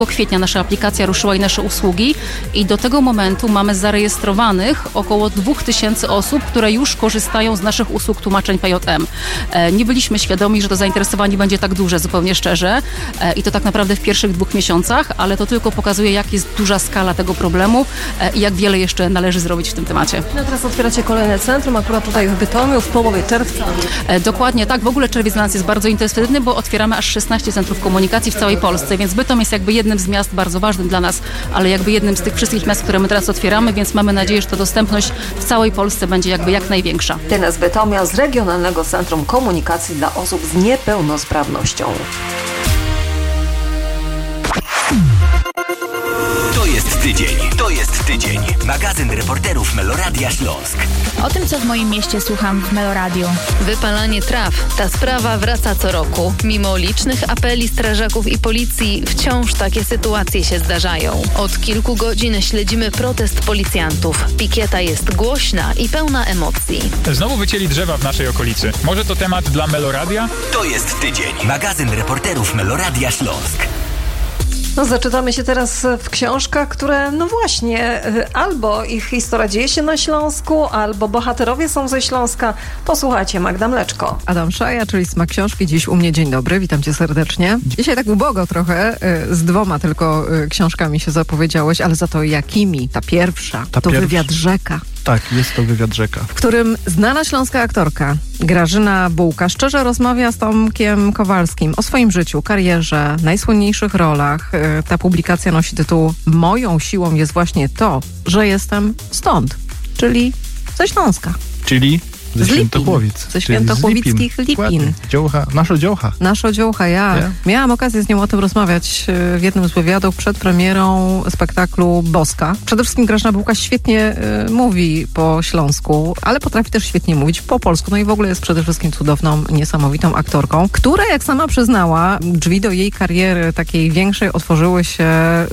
kwietnia nasza aplikacja ruszyła i nasze usługi i do tego momentu mamy zarejestrowanych około 2000 osób, które już korzystają z naszych usług tłumaczeń PJM. Nie byliśmy świadomi, że to zainteresowanie będzie tak duże, zupełnie szczerze, i to tak naprawdę w pierwszych 2 miesiącach, ale to tylko pokazuje, jak jest duża skala tego problemu i jak wiele jeszcze należy zrobić w tym temacie. No teraz otwieracie kolejne centrum, akurat tutaj w Bytomiu, w połowie czerwca. Dokładnie tak. W ogóle czerwiec dla nas jest bardzo intensywny, bo otwieramy aż 16 centrów komunikacji w całej Polsce, więc Bytom jest jakby jednym z miast bardzo ważnym dla nas, ale jakby jednym z tych wszystkich miast, które my teraz otwieramy, więc mamy nadzieję, że ta dostępność w całej Polsce będzie jakby jak największa. Ten z Bytomia, z Regionalnego Centrum Komunikacji dla Osób z Niepełnosprawnością. To jest tydzień. Magazyn reporterów Meloradia Śląsk. O tym, co w moim mieście słucham w Meloradiu. Wypalanie traw. Ta sprawa wraca co roku. Mimo licznych apeli strażaków i policji, wciąż takie sytuacje się zdarzają. Od kilku godzin śledzimy protest policjantów. Pikieta jest głośna i pełna emocji. Znowu wycięli drzewa w naszej okolicy. Może to temat dla Meloradia? To jest tydzień. Magazyn reporterów Meloradia Śląsk. No, zaczytamy się teraz w książkach, które, no właśnie, albo ich historia dzieje się na Śląsku, albo bohaterowie są ze Śląska. Posłuchajcie, Magda Mleczko. Adam Szaja, czyli Smak Książki. Dziś u mnie. Dzień dobry, witam cię serdecznie. Dzisiaj tak ubogo trochę, z 2 tylko książkami się zapowiedziałeś, ale za to jakimi? Ta pierwsza, Wywiad Rzeka. Tak, jest to Wywiad Rzeka. W którym znana śląska aktorka Grażyna Bułka szczerze rozmawia z Tomkiem Kowalskim o swoim życiu, karierze, najsłynniejszych rolach. Ta publikacja nosi tytuł Moją siłą jest właśnie to, że jestem stąd, czyli ze Śląska. Czyli ze Świętochłowic. Ze świętochłowickich Lipin. Nasza dziołcha. Ja miałam okazję z nią o tym rozmawiać w jednym z wywiadów przed premierą spektaklu Boska. Przede wszystkim Grażyna Bułka świetnie mówi po śląsku, ale potrafi też świetnie mówić po polsku. No i w ogóle jest przede wszystkim cudowną, niesamowitą aktorką, która, jak sama przyznała, drzwi do jej kariery takiej większej otworzyły się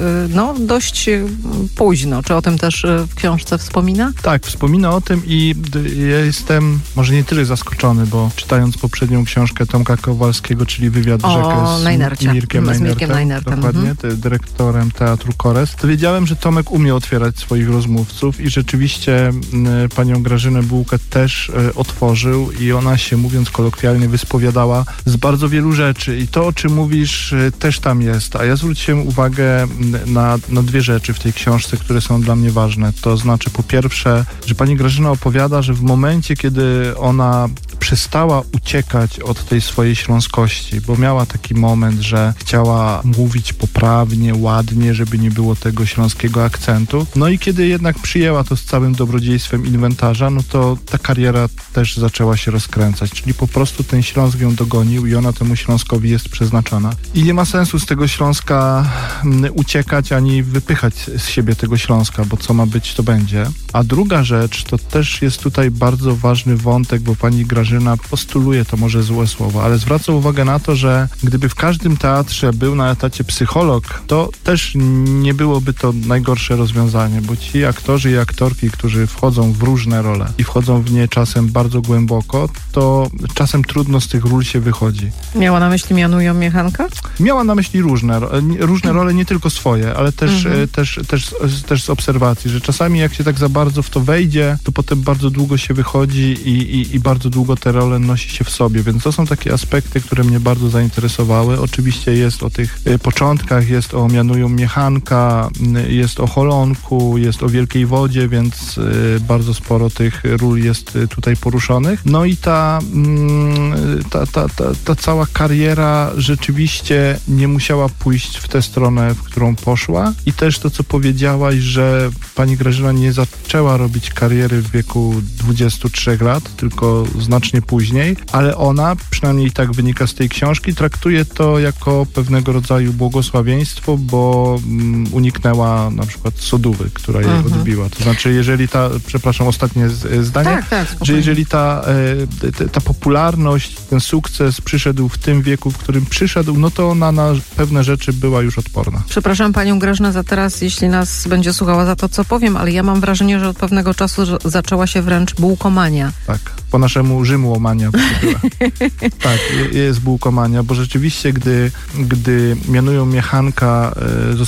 dość późno. Czy o tym też w książce wspomina? Tak, wspomina o tym i ja jestem może nie tyle zaskoczony, bo czytając poprzednią książkę Tomka Kowalskiego, czyli Wywiad Rzekę z Mirkiem Najnertem, dokładnie, dyrektorem Teatru Kores, to wiedziałem, że Tomek umie otwierać swoich rozmówców i rzeczywiście panią Grażynę Bułkę też otworzył i ona się, mówiąc kolokwialnie, wyspowiadała z bardzo wielu rzeczy i to, o czym mówisz, też tam jest. A ja zwróciłem uwagę na 2 rzeczy w tej książce, które są dla mnie ważne. To znaczy, po pierwsze, że pani Grażyna opowiada, że w momencie, kiedy ona przestała uciekać od tej swojej śląskości, bo miała taki moment, że chciała mówić poprawnie, ładnie, żeby nie było tego śląskiego akcentu. No i kiedy jednak przyjęła to z całym dobrodziejstwem inwentarza, no to ta kariera też zaczęła się rozkręcać, czyli po prostu ten Śląsk ją dogonił i ona temu Śląskowi jest przeznaczona. I nie ma sensu z tego Śląska uciekać, ani wypychać z siebie tego Śląska, bo co ma być, to będzie. A druga rzecz, to też jest tutaj bardzo ważny wątek, bo pani Grażyna postuluje, to może złe słowo, ale zwraca uwagę na to, że gdyby w każdym teatrze był na etacie psycholog, to też nie byłoby to najgorsze rozwiązanie, bo ci aktorzy i aktorki, którzy wchodzą w różne role i wchodzą w nie czasem bardzo głęboko, to czasem trudno z tych ról się wychodzi. Miała na myśli Mianują Miechanka? Miała na myśli różne role, nie tylko swoje, ale też z obserwacji, że czasami jak się tak za bardzo w to wejdzie, to potem bardzo długo się wychodzi i bardzo długo te role nosi się w sobie, więc to są takie aspekty, które mnie bardzo zainteresowały. Oczywiście jest o tych początkach, jest o Mianują Miechanka, jest o Holonku, jest o Wielkiej Wodzie, więc bardzo sporo tych ról jest tutaj poruszonych. No i ta cała kariera rzeczywiście nie musiała pójść w tę stronę, w którą poszła i też to, co powiedziałaś, że pani Grażyna nie zaczęła robić kariery w wieku 23 lat, tylko znacznie później, ale ona, przynajmniej tak wynika z tej książki, traktuje to jako pewnego rodzaju błogosławieństwo, bo uniknęła na przykład sodówy, która jej odbiła. To znaczy, jeżeli ostatnie zdanie, że jeżeli ta popularność, ten sukces przyszedł w tym wieku, w którym przyszedł, no to ona na pewne rzeczy była już odporna. Przepraszam panią Grażynę za teraz, jeśli nas będzie słuchała za to, co powiem, ale ja mam wrażenie, że od pewnego czasu zaczęła się wręcz bułkomania. Tak, po naszemu Rzymłomania. Tak, jest bułkomania, bo rzeczywiście, gdy mianują mnie Hanka